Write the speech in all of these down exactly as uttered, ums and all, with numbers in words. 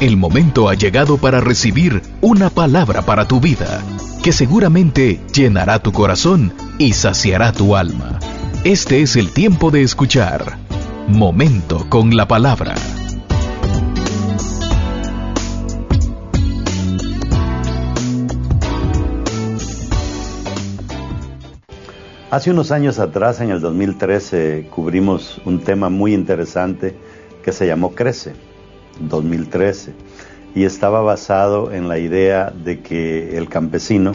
El momento ha llegado para recibir una palabra para tu vida, que seguramente llenará tu corazón y saciará tu alma. Este es el tiempo de escuchar Momento con la Palabra. Hace unos años atrás, en el dos mil trece, cubrimos un tema muy interesante que se llamó Crece, dos mil trece, y estaba basado en la idea de que el campesino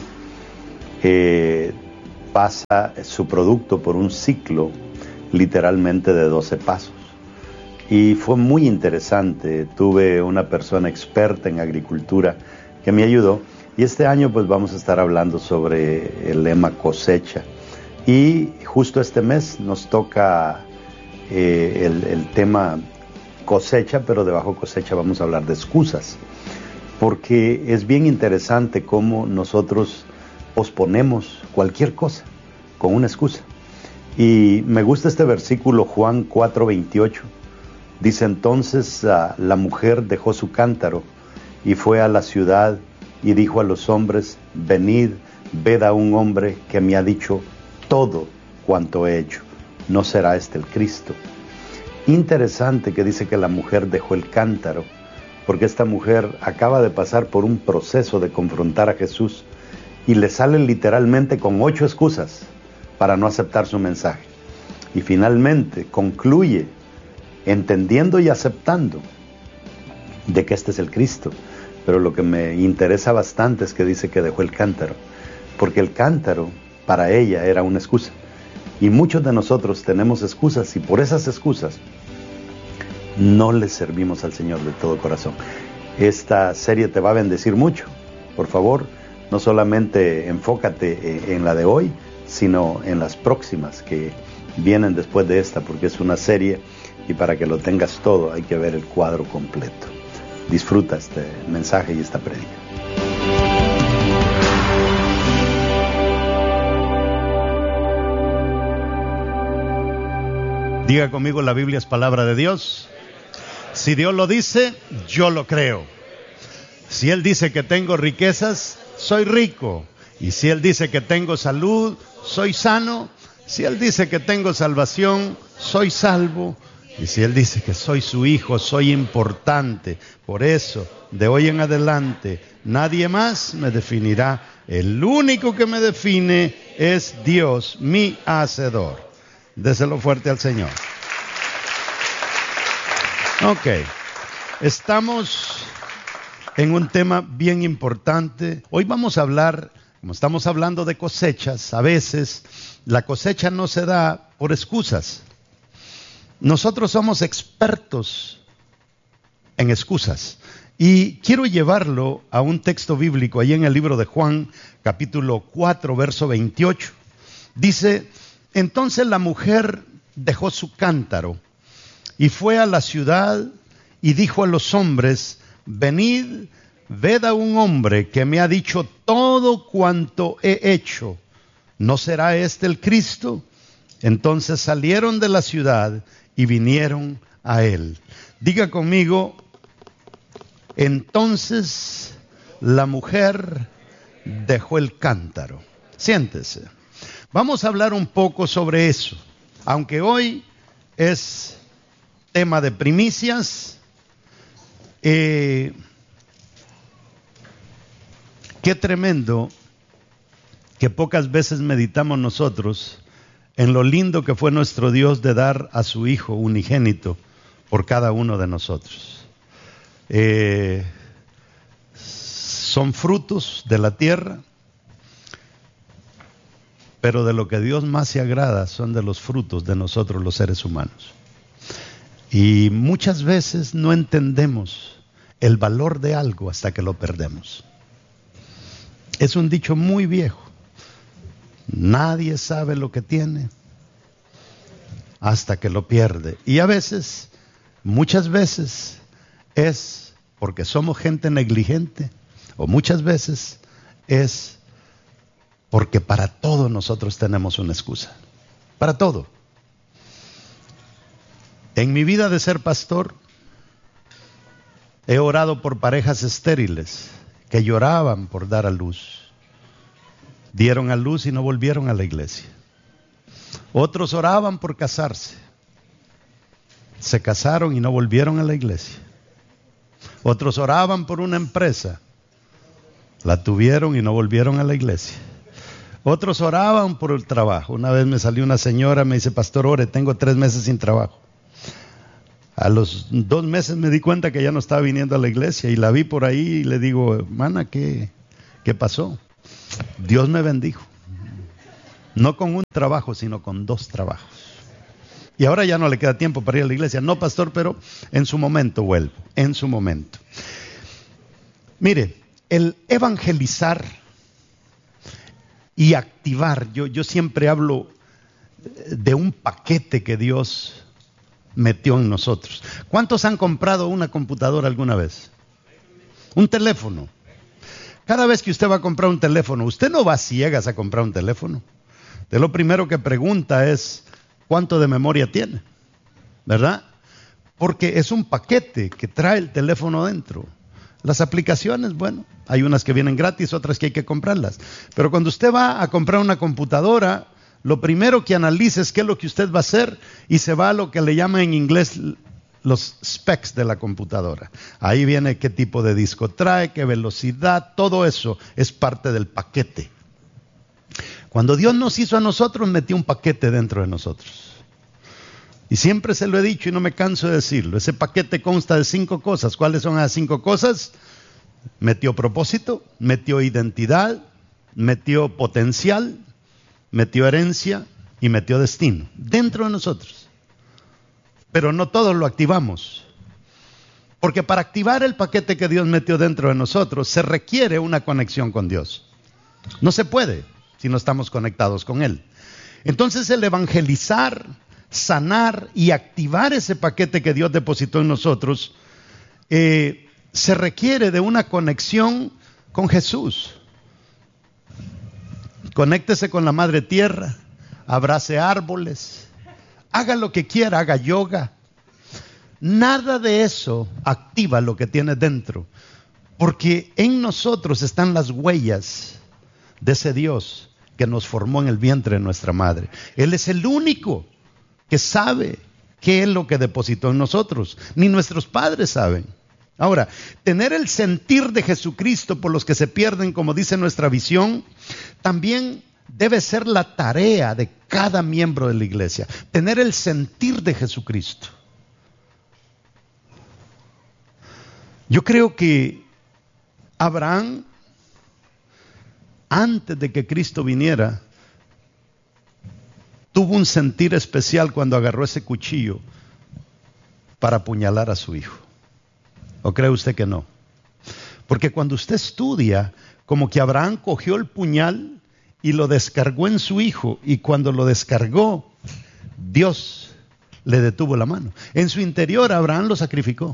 eh, pasa su producto por un ciclo literalmente de doce pasos. Y fue muy interesante. Tuve una persona experta en agricultura que me ayudó, y este año pues vamos a estar hablando sobre el lema cosecha. Y justo este mes nos toca eh, el, el tema cosecha, pero debajo cosecha vamos a hablar de excusas, porque es bien interesante cómo nosotros posponemos cualquier cosa con una excusa. Y me gusta este versículo, Juan cuatro veintiocho, dice: entonces uh, la mujer dejó su cántaro y fue a la ciudad y dijo a los hombres: venid, ved a un hombre que me ha dicho todo cuanto he hecho. ¿No será este el Cristo? Interesante que dice que la mujer dejó el cántaro, porque esta mujer acaba de pasar por un proceso de confrontar a Jesús y le sale literalmente con ocho excusas para no aceptar su mensaje. Y finalmente concluye entendiendo y aceptando de que este es el Cristo. Pero lo que me interesa bastante es que dice que dejó el cántaro, porque el cántaro para ella era una excusa. Y muchos de nosotros tenemos excusas, y por esas excusas no le servimos al Señor de todo corazón. Esta serie te va a bendecir mucho. Por favor, no solamente enfócate en la de hoy, sino en las próximas que vienen después de esta, porque es una serie, y para que lo tengas todo hay que ver el cuadro completo. Disfruta este mensaje y esta prédica. Diga conmigo: la Biblia es palabra de Dios. Si Dios lo dice, yo lo creo. Si Él dice que tengo riquezas, soy rico. Y si Él dice que tengo salud, soy sano. Si Él dice que tengo salvación, soy salvo. Y si Él dice que soy su hijo, soy importante. Por eso, de hoy en adelante, nadie más me definirá. El único que me define es Dios, mi Hacedor. Déselo fuerte al Señor. Ok, estamos en un tema bien importante. Hoy vamos a hablar, como estamos hablando de cosechas, a veces la cosecha no se da por excusas. Nosotros somos expertos en excusas. Y quiero llevarlo a un texto bíblico, ahí en el libro de Juan, capítulo cuatro, verso veintiocho. Dice: entonces la mujer dejó su cántaro y fue a la ciudad y dijo a los hombres: venid, ved a un hombre que me ha dicho todo cuanto he hecho. ¿No será este el Cristo? Entonces salieron de la ciudad y vinieron a él. Diga conmigo: entonces la mujer dejó el cántaro. Siéntese. Vamos a hablar un poco sobre eso, aunque hoy es tema de primicias. Eh, qué tremendo que pocas veces meditamos nosotros en lo lindo que fue nuestro Dios de dar a su Hijo unigénito por cada uno de nosotros. Eh, son frutos de la tierra, pero de lo que Dios más se agrada son de los frutos de nosotros los seres humanos. Y muchas veces no entendemos el valor de algo hasta que lo perdemos. Es un dicho muy viejo: nadie sabe lo que tiene hasta que lo pierde. Y a veces, muchas veces, es porque somos gente negligente, o muchas veces es porque para todo nosotros tenemos una excusa. Para todo. En mi vida de ser pastor, He orado por parejas estériles que lloraban por dar a luz. Dieron a luz y no volvieron a la iglesia. Otros oraban por casarse. Se casaron y no volvieron a la iglesia. Otros oraban por una empresa. La tuvieron y no volvieron a la iglesia. Otros oraban por el trabajo. Una vez me salió una señora, me dice: pastor, ore, tengo tres meses sin trabajo. A los dos meses me di cuenta que ya no estaba viniendo a la iglesia y la vi por ahí y le digo: hermana, ¿qué, qué pasó? Dios me bendijo. No con un trabajo, sino con dos trabajos. Y ahora ya no le queda tiempo para ir a la iglesia. No, pastor, pero en su momento vuelvo, en su momento. Mire, el evangelizar y activar, yo, yo siempre hablo de un paquete que Dios metió en nosotros. ¿Cuántos han comprado una computadora alguna vez? Un teléfono. Cada vez que usted va a comprar un teléfono, usted no va a ciegas a comprar un teléfono. Usted lo primero que pregunta es: ¿cuánto de memoria tiene? ¿Verdad? Porque es un paquete que trae el teléfono dentro. Las aplicaciones, bueno, hay unas que vienen gratis, otras que hay que comprarlas. Pero cuando usted va a comprar una computadora, lo primero que analiza es qué es lo que usted va a hacer y se va a lo que le llaman en inglés los specs de la computadora. Ahí viene qué tipo de disco trae, qué velocidad, todo eso es parte del paquete. Cuando Dios nos hizo a nosotros, metió un paquete dentro de nosotros. Y siempre se lo he dicho y no me canso de decirlo. Ese paquete consta de cinco cosas. ¿Cuáles son las cinco cosas? Metió propósito, metió identidad, metió potencial, metió herencia y metió destino. Dentro de nosotros. Pero no todos lo activamos. Porque para activar el paquete que Dios metió dentro de nosotros, se requiere una conexión con Dios. No se puede si no estamos conectados con Él. Entonces el evangelizar, sanar y activar ese paquete que Dios depositó en nosotros, eh, se requiere de una conexión con Jesús. Conéctese con la Madre Tierra, abrace árboles, haga lo que quiera, haga yoga. Nada de eso activa lo que tiene dentro, porque en nosotros están las huellas de ese Dios que nos formó en el vientre de nuestra madre. Él es el único que sabe qué es lo que depositó en nosotros. Ni nuestros padres saben. Ahora, tener el sentir de Jesucristo por los que se pierden, como dice nuestra visión, también debe ser la tarea de cada miembro de la iglesia. Tener el sentir de Jesucristo. Yo creo que Abraham, antes de que Cristo viniera, tuvo un sentir especial cuando agarró ese cuchillo para apuñalar a su hijo. ¿O cree usted que no? Porque cuando usted estudia, como que Abraham cogió el puñal y lo descargó en su hijo, y cuando lo descargó, Dios le detuvo la mano. En su interior, Abraham lo sacrificó.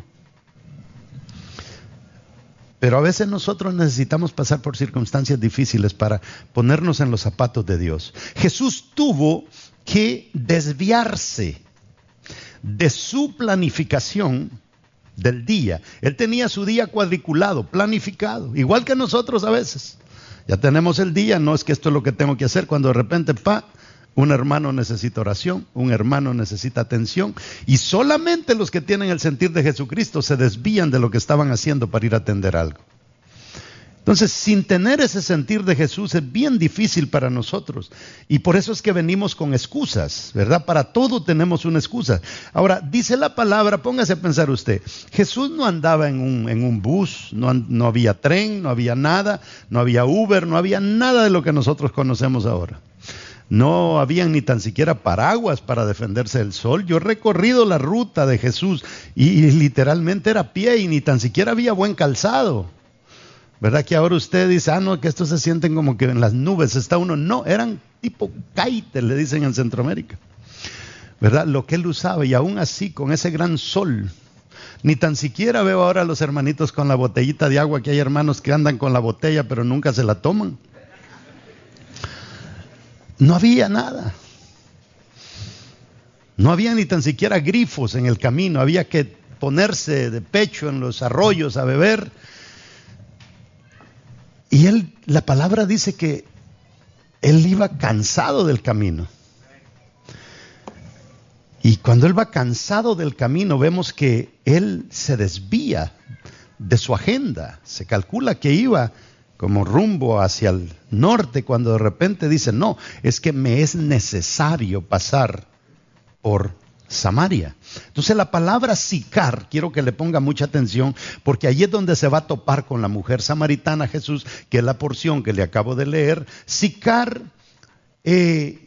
Pero a veces nosotros necesitamos pasar por circunstancias difíciles para ponernos en los zapatos de Dios. Jesús tuvo que desviarse de su planificación del día. Él tenía su día cuadriculado, planificado, igual que nosotros a veces. Ya tenemos el día, no es que esto es lo que tengo que hacer, cuando de repente, pa, un hermano necesita oración, un hermano necesita atención, y solamente los que tienen el sentir de Jesucristo se desvían de lo que estaban haciendo para ir a atender algo. Entonces, sin tener ese sentir de Jesús es bien difícil para nosotros, y por eso es que venimos con excusas, ¿verdad? Para todo tenemos una excusa. Ahora, dice la palabra, póngase a pensar usted, Jesús no andaba en un, en un bus, no, no había tren, no había nada, no había Uber, no había nada de lo que nosotros conocemos ahora. No habían ni tan siquiera paraguas para defenderse del sol. Yo he recorrido la ruta de Jesús y, y literalmente era a pie y ni tan siquiera había buen calzado. ¿Verdad que ahora usted dice, ah, no, que estos se sienten como que en las nubes está uno? No, eran tipo kite, le dicen en Centroamérica. ¿Verdad? Lo que él usaba, y aún así, con ese gran sol, ni tan siquiera veo ahora a los hermanitos con la botellita de agua, que hay hermanos que andan con la botella pero nunca se la toman. No había nada. No había ni tan siquiera grifos en el camino. Había que ponerse de pecho en los arroyos a beber. Y él, la palabra dice que él iba cansado del camino. Y cuando él va cansado del camino, vemos que él se desvía de su agenda. Se calcula que iba como rumbo hacia el norte, cuando de repente dice, no, es que me es necesario pasar por Samaria. Entonces la palabra sicar, quiero que le ponga mucha atención, porque allí es donde se va a topar con la mujer samaritana Jesús, que es la porción que le acabo de leer. Sicar eh,